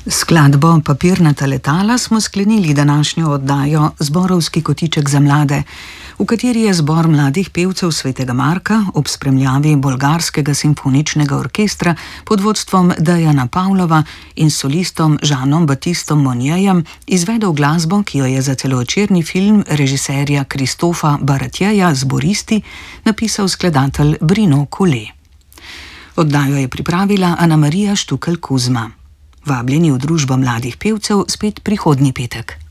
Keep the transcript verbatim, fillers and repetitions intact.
Skladbo Papirnata letala smo sklenili današnjo oddajo Zborovski kotiček za mlade, v kateri je zbor mladih pevcev Svetega Marka ob spremljavi Bolgarskega simfoničnega orkestra pod vodstvom Dejana Pavlova in solistom Žanom Batistom Monjejem izvedel glasbo, ki jo je za celovečerni film režiserja Kristofa Baratjeja Zboristi napisal skladatelj Brino Kole. Oddajo je pripravila Ana Marija Štukelj Kuzma. Vabljeni v družbo mladih pevcev spet prihodnji petek.